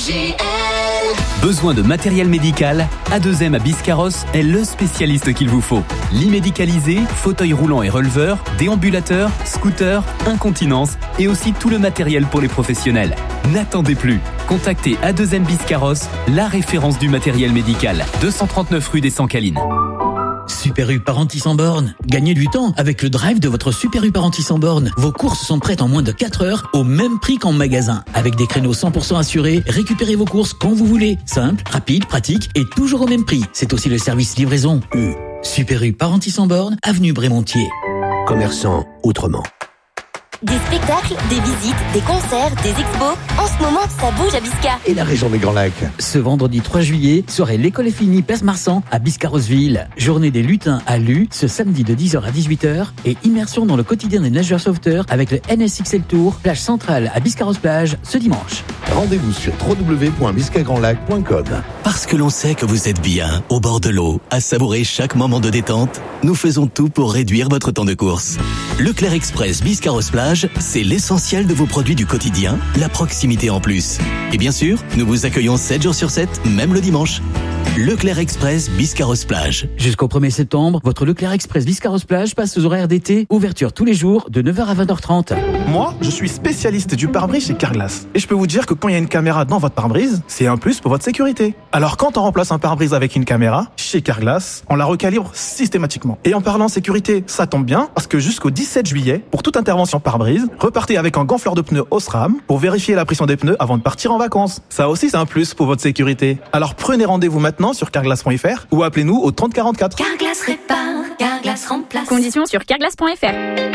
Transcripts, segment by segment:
Besoin de matériel médical? A2M à Biscarrosse est le spécialiste qu'il vous faut. Lit médicalisé, fauteuil roulant et releveur, déambulateur, scooter, incontinence et aussi tout le matériel pour les professionnels. N'attendez plus. Contactez A2M Biscarrosse, la référence du matériel médical. 239 rue des Sanqualines. Super U Parentis sans borne. Gagnez du temps avec le drive de votre Super U Parentis sans borne. Vos courses sont prêtes en moins de 4 heures au même prix qu'en magasin. Avec des créneaux 100% assurés, récupérez vos courses quand vous voulez. Simple, rapide, pratique et toujours au même prix. C'est aussi le service livraison U. Super U Parentis sans borne, avenue Brémontier. Commerçant autrement. Des spectacles, des visites, des concerts, des expos. En ce moment, ça bouge à Bisca. Et la région des Grands Lacs. Ce vendredi 3 juillet, soirée L'école est finie, place Marsan à Biscarrosseville. Journée des lutins à Lu, ce samedi de 10h à 18h. Et immersion dans le quotidien des nageurs sauveteurs avec le NSXL Tour, plage centrale à Biscarrosse-Plage, ce dimanche. Rendez-vous sur www.biscagrandlac.com. Parce que l'on sait que vous êtes bien au bord de l'eau, à savourer chaque moment de détente, nous faisons tout pour réduire votre temps de course. Leclerc Express Biscarrosse-Plage, c'est l'essentiel de vos produits du quotidien, la proximité en plus. Et bien sûr, nous vous accueillons 7 jours sur 7, même le dimanche. Leclerc Express Biscarrosse-Plage. Jusqu'au 1er septembre, votre Leclerc Express Biscarrosse-Plage passe aux horaires d'été. Ouverture tous les jours de 9h à 20h30. Moi, je suis spécialiste du pare-brise chez Carglass. Et je peux vous dire que quand il y a une caméra dans votre pare-brise, c'est un plus pour votre sécurité. Alors quand on remplace un pare-brise avec une caméra, chez Carglass, on la recalibre systématiquement. Et en parlant sécurité, ça tombe bien, parce que jusqu'au 17 juillet, pour toute intervention pare-brise, repartez avec un gonfleur de pneus Osram pour vérifier la pression des pneus avant de partir en vacances. Ça aussi, c'est un plus pour votre sécurité. Alors prenez rendez-vous maintenant sur carglass.fr ou appelez-nous au 30 44. Carglass répare, Carglass remplace. Conditions sur carglass.fr.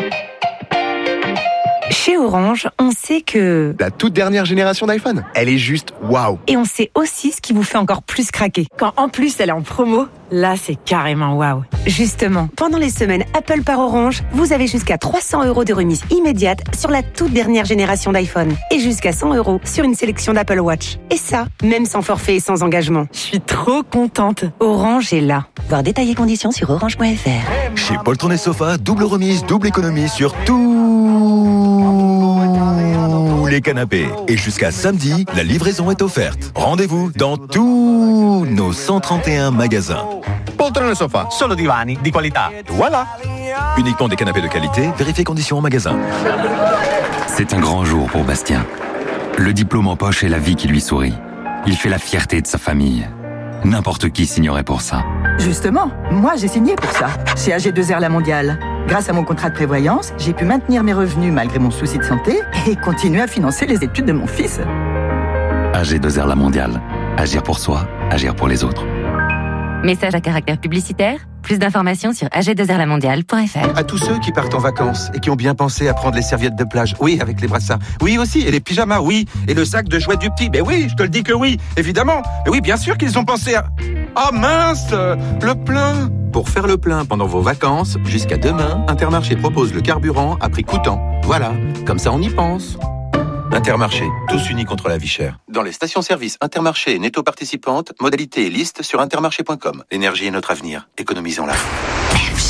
Chez Orange, on sait que... La toute dernière génération d'iPhone, elle est juste waouh. Et on sait aussi ce qui vous fait encore plus craquer. Quand en plus elle est en promo, là c'est carrément waouh. Justement, pendant les semaines Apple par Orange, vous avez jusqu'à 300 € de remise immédiate sur la toute dernière génération d'iPhone. Et jusqu'à 100 € sur une sélection d'Apple Watch. Et ça, même sans forfait et sans engagement. Je suis trop contente. Orange est là. Voir détailler conditions sur orange.fr. Chez Poltron et Sofa, double remise, double économie sur tous les canapés. Et jusqu'à samedi, la livraison est offerte. Rendez-vous dans tous nos 131 magasins. Poltron e Sofa, solo divani di qualità. Voilà. Uniquement des canapés de qualité, vérifiez conditions en magasin. C'est un grand jour pour Bastien. Le diplôme en poche et la vie qui lui sourit. Il fait la fierté de sa famille. N'importe qui signerait pour ça. Justement, moi j'ai signé pour ça, chez AG2R La Mondiale. Grâce à mon contrat de prévoyance, j'ai pu maintenir mes revenus malgré mon souci de santé et continuer à financer les études de mon fils. AG2R La Mondiale. Agir pour soi, agir pour les autres. Message à caractère publicitaire. Plus d'informations sur ag2rlamondiale.fr. À tous ceux qui partent en vacances et qui ont bien pensé à prendre les serviettes de plage. Oui, avec les brassards. Oui aussi, et les pyjamas, oui. Et le sac de jouets du petit. Ben oui, je te le dis que oui, évidemment. Mais oui, bien sûr qu'ils ont pensé à... Oh mince, le plein. Pour faire le plein pendant vos vacances, jusqu'à demain, Intermarché propose le carburant à prix coûtant. Voilà, comme ça on y pense. Intermarché, tous unis contre la vie chère. Dans les stations-service Intermarché et Netto participantes, modalité et liste sur intermarché.com. L'énergie est notre avenir, économisons-la.